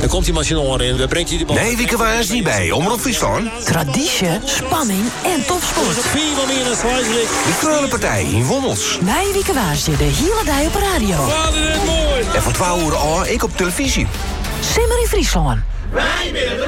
komt die machine in. Dan brengt hij de bal. Nee, Wieke was niet bij. Omroep Friesland. Traditie, spanning en topsport. De Krullenpartij in Wommels. Nee, Wieke Waasje, de hele dag op radio. En van 12 uur aan, ik op televisie. Simmer in Friesland. Wij willen